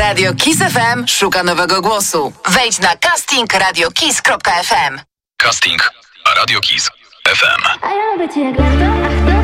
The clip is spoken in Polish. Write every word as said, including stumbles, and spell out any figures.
Radio Kiss F M szuka nowego głosu. Wejdź na casting radio kiss kropka f m. Casting Radio Kiss F M. A ja lubię cię jak lato, ach to